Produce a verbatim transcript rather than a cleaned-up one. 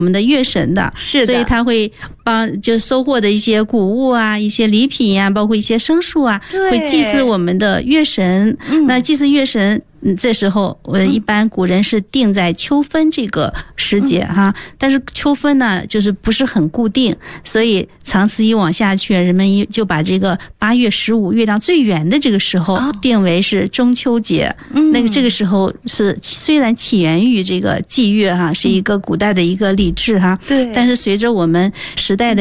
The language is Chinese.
我们的月神的， 是的， 所以他会帮就收获的一些谷物啊，一些礼品啊，包括一些牲畜啊，会祭祀我们的月神。嗯、那祭祀月神，嗯，这时候呃，一般古人是定在秋分这个时节哈，嗯、但是秋分呢，就是不是很固定，所以长此以往下去，人们就把这个八月十五月亮最圆的这个时候定为是中秋节。嗯、那个这个时候是虽然起源于这个祭月哈，是一个古代的一个礼制哈，对，但是随着我们时代的